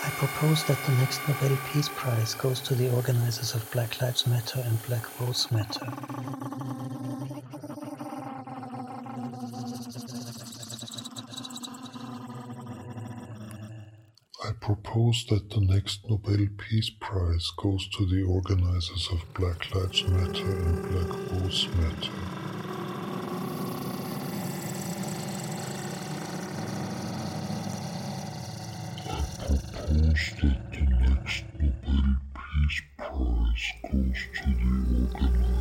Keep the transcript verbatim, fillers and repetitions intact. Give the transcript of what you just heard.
I propose that the next Nobel Peace Prize goes to the organizers of Black Lives Matter and Black Votes Matter. I propose that the next Nobel Peace Prize goes to the organizers of Black Lives Matter and Black Votes Matter. I propose that the next Nobel Peace Prize goes to the organizers